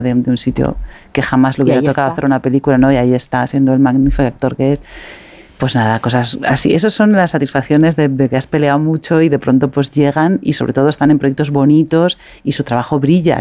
de un sitio que jamás le hubiera tocado hacer una película, ¿no? Y ahí está, siendo el magnífico actor que es. Pues nada, cosas así. Esas son las satisfacciones de que has peleado mucho y de pronto pues llegan y sobre todo están en proyectos bonitos y su trabajo brilla,